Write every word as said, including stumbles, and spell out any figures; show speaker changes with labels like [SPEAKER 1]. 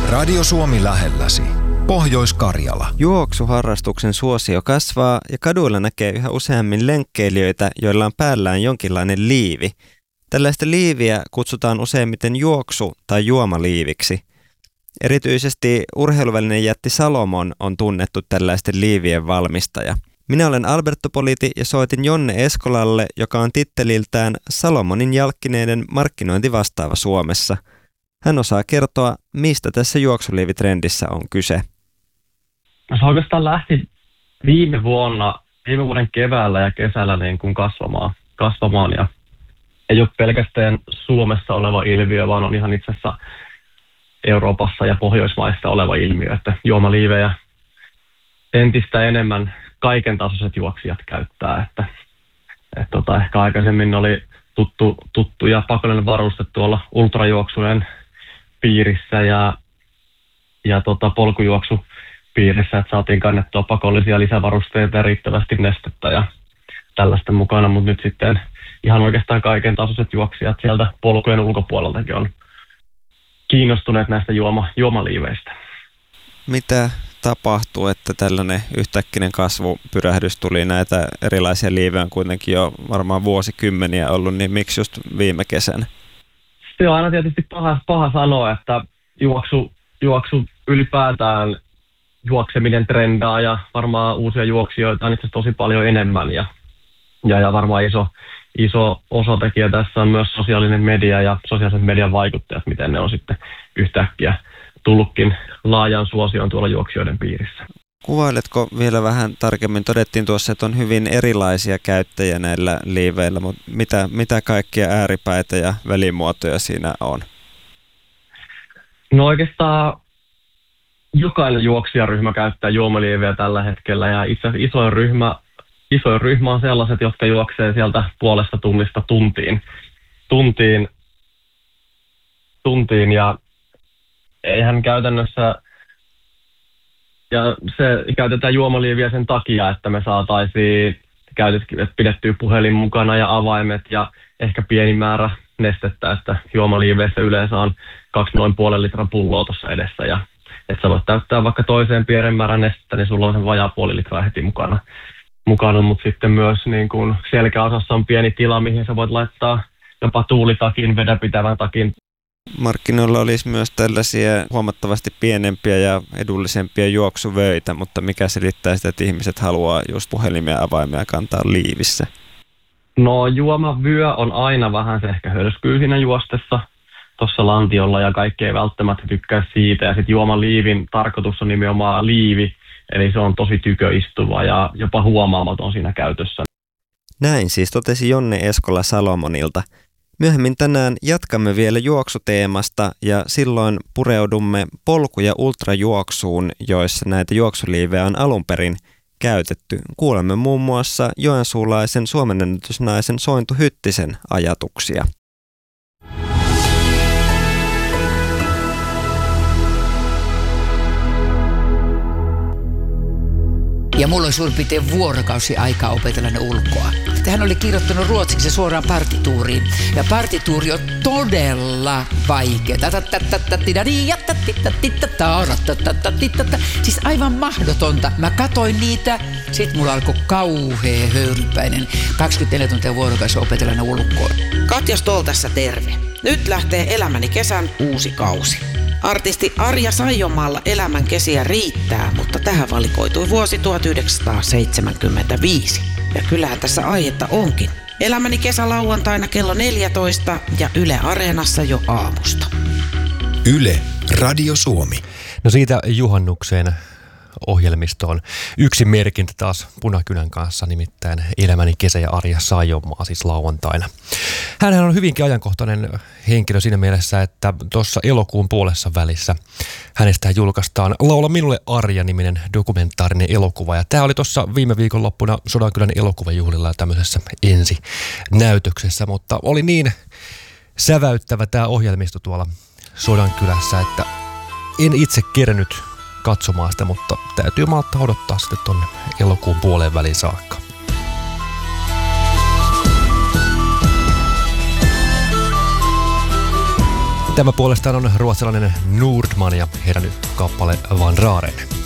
[SPEAKER 1] Radio Suomi lähelläsi. Pohjois-Karjala.
[SPEAKER 2] Juoksuharrastuksen suosio kasvaa ja kaduilla näkee yhä useammin lenkkeilijöitä, joilla on päällään jonkinlainen liivi. Tällaista liiviä kutsutaan useimmiten juoksu- tai juomaliiviksi. Erityisesti urheiluvälinen jätti Salomon on tunnettu tällaisten liivien valmistaja. Minä olen Alberto Politi ja soitin Jonne Eskolalle, joka on titteliltään Salomonin jalkkineiden markkinointivastaava Suomessa. Hän osaa kertoa, mistä tässä juoksuliivitrendissä on kyse.
[SPEAKER 3] Se oikeastaan lähti viime vuonna, viime vuoden keväällä ja kesällä niin kuin kasvamaan, kasvamaan ja ei ole pelkästään Suomessa oleva ilmiö, vaan on ihan itse asiassa Euroopassa ja Pohjoismaissa oleva ilmiö, että juomaliivejä entistä enemmän kaiken tasoiset juoksijat käyttää, että, että tota, ehkä aikaisemmin oli tuttu, tuttu ja pakollinen varuste tuolla ultrajuoksujen piirissä ja, ja tota, polkujuoksu piirissä, että saatiin kannettua pakollisia lisävarusteita ja riittävästi nestettä ja tällaista mukana, mutta nyt sitten ihan oikeastaan kaiken tasoiset juoksijat sieltä polkujen ulkopuoleltakin on kiinnostuneet näistä juoma, juomaliiveistä.
[SPEAKER 2] Mitä tapahtuu, että tällainen yhtäkkinen kasvupyrähdys tuli? Näitä erilaisia liivejä on kuitenkin jo varmaan vuosikymmeniä ollut, niin miksi just viime kesänä?
[SPEAKER 3] Se on aina tietysti paha, paha sanoa, että juoksu, juoksu ylipäätään juokseminen trendaa ja varmaan uusia juoksijoita on itse asiassa tosi paljon enemmän ja, ja, ja varmaan iso, iso osatekijä tässä on myös sosiaalinen media ja sosiaalisen median vaikuttajat, miten ne on sitten yhtäkkiä tullutkin laajan suosion tuolla juoksijoiden piirissä.
[SPEAKER 2] Kuvailetko vielä vähän tarkemmin? Todettiin tuossa, että on hyvin erilaisia käyttäjiä näillä liiveillä, mutta mitä, mitä kaikkia ääripäitä ja välimuotoja siinä on?
[SPEAKER 3] No oikeastaan jokainen juoksijaryhmä käyttää juomaliivejä tällä hetkellä ja itse asiassa isoin ryhmä, isoin ryhmä on sellaiset, jotka juoksee sieltä puolesta tunnista tuntiin, tuntiin, tuntiin ja eihän käytännössä, ja se käytetään juomaliiviä sen takia, että me saataisiin pidettyä puhelin mukana ja avaimet ja ehkä pieni määrä nestettä, että juomaliiveissä yleensä on kaksi noin puolen litran pulloa tuossa edessä ja että sä voit täyttää vaikka toiseen pienen määrän nestettä, niin sulla on se vajaa puoli litraa heti mukana, mukana mutta sitten myös niin kuin selkäosassa on pieni tila, mihin sä voit laittaa jopa tuulitakin, vedenpitävän takin.
[SPEAKER 2] Markkinoilla olisi myös tällaisia huomattavasti pienempiä ja edullisempia juoksuvöitä, mutta mikä selittää sitä, että ihmiset haluaa just puhelimia ja avaimia kantaa liivissä?
[SPEAKER 3] No juomavyö on aina vähän se ehkä hörskyy siinä juostessa tuossa lantiolla ja kaikki ei välttämättä tykkää siitä. Ja sitten juomaliivin tarkoitus on nimenomaan liivi, eli se on tosi tyköistuva ja jopa huomaamaton siinä käytössä.
[SPEAKER 2] Näin siis totesi Jonne Eskola Salomonilta. Myöhemmin tänään jatkamme vielä juoksuteemasta ja silloin pureudumme polku- ja ultrajuoksuun, joissa näitä juoksuliivejä on alun perin käytetty. Kuulemme muun muassa joensuulaisen suomenennätysnaisen Sointu Hyttisen ajatuksia.
[SPEAKER 4] Ja mulla oli suurin piirtein vuorokausi aikaa opetella ne ulkoa. Hän oli kirjoittanut ruotsiksi suoraan partituuriin. Ja partituuri on todella vaikea. Siis aivan mahdotonta. Mä katoin niitä, sit mulla alkoi kauhea höyrypäinen. kaksikymmentäneljä tuntia vuorokausi opetella ne ulkoa.
[SPEAKER 5] Katja Stoll tässä terve. Nyt lähtee Elämäni kesän uusi kausi. Artisti Arja Saijonmaalla elämän kesiä riittää, mutta tähän valikoitui vuosi tuhatyhdeksänsataaseitsemänkymmentäviisi. Ja kyllähän tässä aihetta onkin. Elämäni kesä lauantaina kello neljätoista ja Yle Areenassa jo aamusta.
[SPEAKER 1] Yle, Radio Suomi.
[SPEAKER 6] No siitä juhannukseen ohjelmistoon yksi merkintä taas Punakynän kanssa, nimittäin Elämäni kesä ja Arja Saijonmaa siis lauantaina. Hänhän on hyvinkin ajankohtainen henkilö siinä mielessä, että tuossa elokuun puolessa välissä hänestä julkaistaan Laula minulle Arja-niminen dokumentaarinen elokuva. Ja tämä oli tuossa viime viikonloppuna Sodankylän elokuvajuhlilla tämmöisessä ensinäytöksessä, mutta oli niin säväyttävä tämä ohjelmisto tuolla Sodankylässä, että en itse kerännyt katsomaan sitä, mutta täytyy malttaa odottaa sitten tuonne elokuun puoleen väliin saakka. Tämä puolestaan on ruotsalainen Nordman ja heidän kappale Van Raren.